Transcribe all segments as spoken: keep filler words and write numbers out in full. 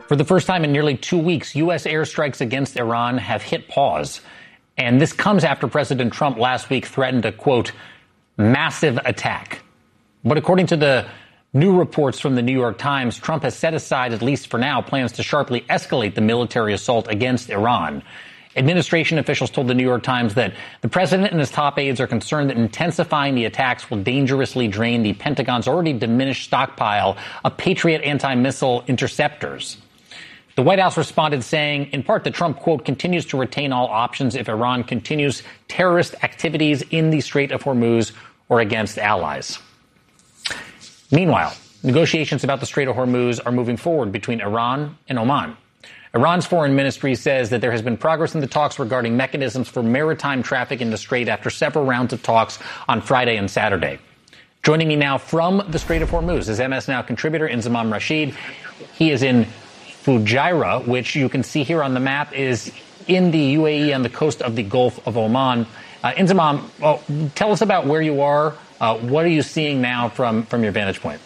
For the first time in nearly two weeks, U S airstrikes against Iran have hit pause. And this comes after President Trump last week threatened a, quote, massive attack. But according to the new reports from the New York Times, Trump has set aside, at least for now, plans to sharply escalate the military assault against Iran. Administration officials told the New York Times that the president and his top aides are concerned that intensifying the attacks will dangerously drain the Pentagon's already diminished stockpile of Patriot anti-missile interceptors. The White House responded saying, in part, that Trump, quote, continues to retain all options if Iran continues terrorist activities in the Strait of Hormuz or against allies. Meanwhile, negotiations about the Strait of Hormuz are moving forward between Iran and Oman. Iran's foreign ministry says that there has been progress in the talks regarding mechanisms for maritime traffic in the Strait after several rounds of talks on Friday and Saturday. Joining me now from the Strait of Hormuz is M S Now contributor Inzamam Rashid. He is in Fujairah, which you can see here on the map is in the U A E on the coast of the Gulf of Oman. Uh, Inzamam, well, tell us about where you are. Uh, what are you seeing now from, from your vantage point?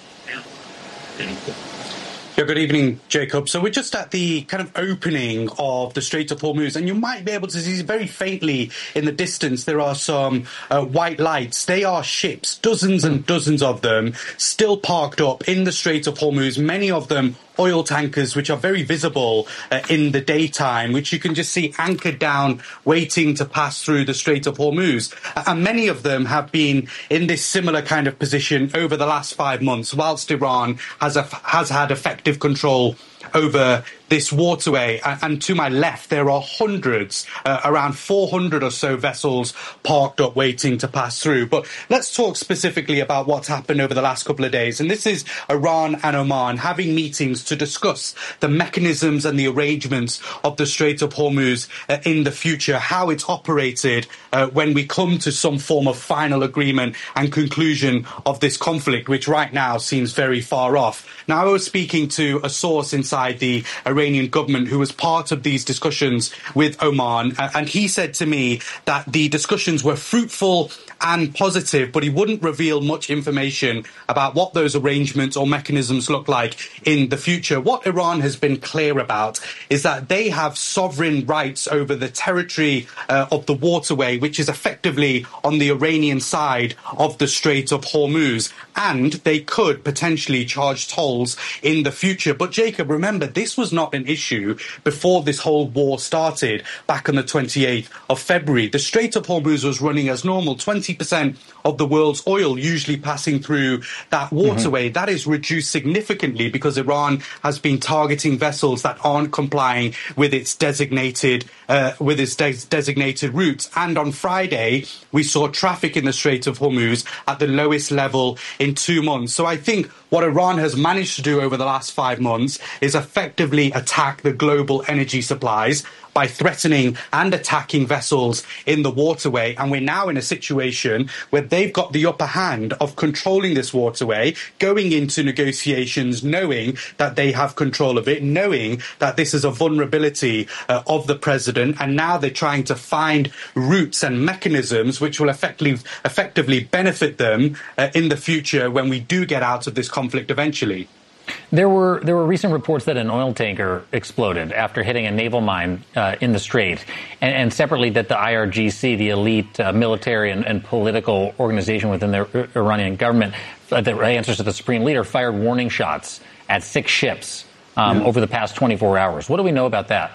Yeah, good evening, Jacob. So we're just at the kind of opening of the Strait of Hormuz, and you might be able to see very faintly in the distance there are some uh, white lights. They are ships, dozens and dozens of them, still parked up in the Strait of Hormuz, many of them oil tankers, which are very visible uh, in the daytime, which you can just see anchored down, waiting to pass through the Strait of Hormuz. And many of them have been in this similar kind of position over the last five months, whilst Iran has, a, has had effective control over this waterway. And to my left, there are hundreds, uh, around four hundred or so vessels parked up waiting to pass through. But let's talk specifically about what's happened over the last couple of days. And this is Iran and Oman having meetings to discuss the mechanisms and the arrangements of the Strait of Hormuz uh, in the future, how it's operated uh, when we come to some form of final agreement and conclusion of this conflict, which right now seems very far off. Now, I was speaking to a source inside the Iranian government who was part of these discussions with Oman, and he said to me that the discussions were fruitful and positive, but he wouldn't reveal much information about what those arrangements or mechanisms look like in the future. What Iran has been clear about is that they have sovereign rights over the territory uh, of the waterway, which is effectively on the Iranian side of the Strait of Hormuz, and they could potentially charge tolls in the future. But Jacob, remember, this was not an issue before this whole war started back on the twenty-eighth of February. The Strait of Hormuz was running as normal, twenty percent of the world's oil usually passing through that waterway. Mm-hmm. That is reduced significantly because Iran has been targeting vessels that aren't complying with its designated uh, with its de- designated routes. And on Friday, we saw traffic in the Strait of Hormuz at the lowest level in two months. So I think what Iran has managed to do over the last five months is effectively attack the global energy supplies by threatening and attacking vessels in the waterway. And we're now in a situation where they've got the upper hand of controlling this waterway, going into negotiations, knowing that they have control of it, knowing that this is a vulnerability uh, of the president. And now they're trying to find routes and mechanisms which will effectively, effectively benefit them uh, in the future when we do get out of this conflict eventually. There were there were recent reports that an oil tanker exploded after hitting a naval mine uh, in the Strait, and, and separately that the I R G C, the elite uh, military and, and political organization within the Iranian government uh, that answers to the supreme leader, fired warning shots at six ships um, yeah. over the past twenty-four hours. What do we know about that?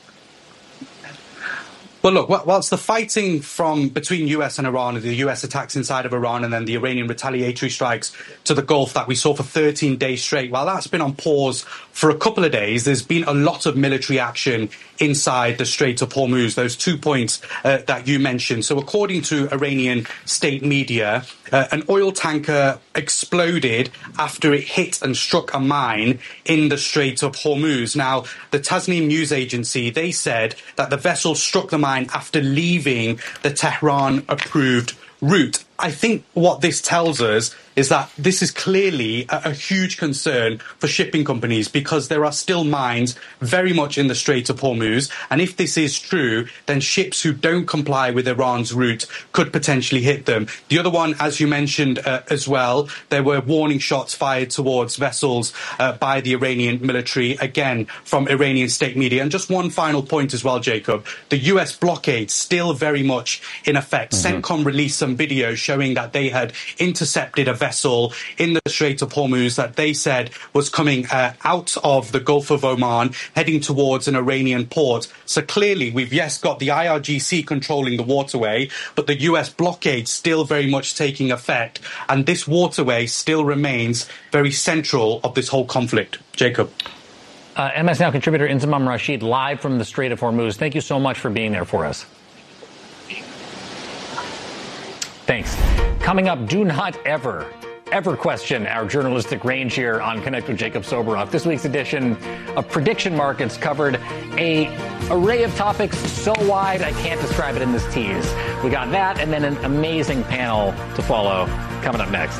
Well, look, whilst the fighting from between U S and Iran, the U S attacks inside of Iran and then the Iranian retaliatory strikes to the Gulf that we saw for thirteen days straight, while that's been on pause for a couple of days, there's been a lot of military action inside the Strait of Hormuz, those two points uh, that you mentioned. So according to Iranian state media, uh, an oil tanker exploded after it hit and struck a mine in the Strait of Hormuz. Now, the Tasnim news agency, they said that the vessel struck the mine after leaving the Tehran-approved route. I think what this tells us is that this is clearly a, a huge concern for shipping companies because there are still mines very much in the Strait of Hormuz. And if this is true, then ships who don't comply with Iran's route could potentially hit them. The other one, as you mentioned uh, as well, there were warning shots fired towards vessels uh, by the Iranian military, again, from Iranian state media. And just one final point as well, Jacob. The U S blockade still very much in effect. Mm-hmm. CENTCOM released some videos showing that they had intercepted a vessel in the Strait of Hormuz that they said was coming uh, out of the Gulf of Oman, heading towards an Iranian port. So clearly, we've, yes, got the I R G C controlling the waterway, but the U S blockade still very much taking effect. And this waterway still remains very central of this whole conflict. Jacob. Uh, M S Now contributor Inzamam Rashid, live from the Strait of Hormuz. Thank you so much for being there for us. Thanks. Coming up, do not ever, ever question our journalistic range here on Connect with Jacob Soboroff. This week's edition of Prediction Markets covered a array of topics so wide I can't describe it in this tease. We got that and then an amazing panel to follow coming up next.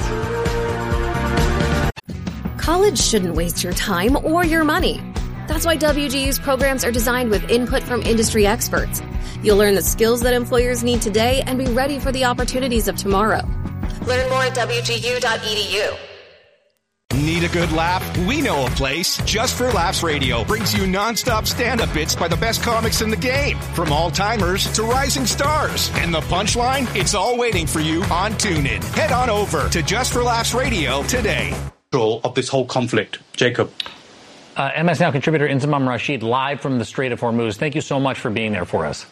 College shouldn't waste your time or your money. That's why W G U's programs are designed with input from industry experts. You'll learn the skills that employers need today and be ready for the opportunities of tomorrow. Learn more at W G U dot E D U. Need a good laugh? We know a place. Just for Laughs Radio brings you nonstop stand-up bits by the best comics in the game. From all-timers to rising stars. And the punchline? It's all waiting for you on TuneIn. Head on over to Just for Laughs Radio today. Of this whole conflict. Jacob. Uh, M S Now contributor Inzamam Rashid, live from the Strait of Hormuz. Thank you so much for being there for us.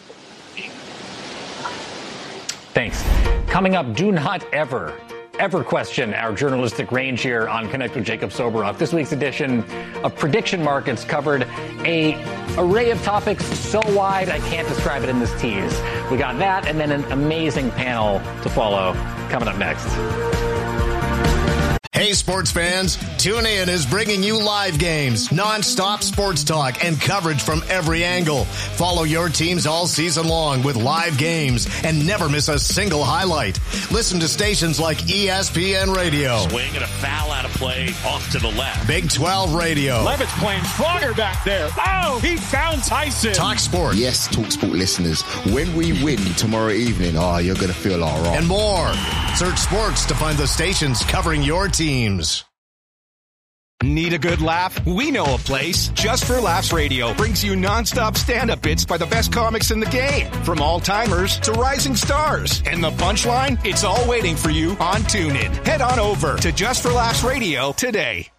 Thanks. Coming up, do not ever, ever question our journalistic range here on Connect with Jacob Soboroff. This week's edition of Prediction Markets covered a array of topics so wide I can't describe it in this tease. We got that and then an amazing panel to follow coming up next. Hey, sports fans, TuneIn is bringing you live games, non-stop sports talk, and coverage from every angle. Follow your teams all season long with live games and never miss a single highlight. Listen to stations like E S P N Radio. Swing and a foul out of play off to the left. Big twelve Radio. Levitt's playing stronger back there. Oh, he found Tyson. Talk Sport. Yes, Talk Sport listeners, when we win tomorrow evening, oh, you're going to feel all right. And more. Search sports to find the stations covering your teams. Need a good laugh? We know a place. Just for Laughs Radio brings you nonstop stand-up bits by the best comics in the game. From all-timers to rising stars. And the punchline? It's all waiting for you on TuneIn. Head on over to Just for Laughs Radio today.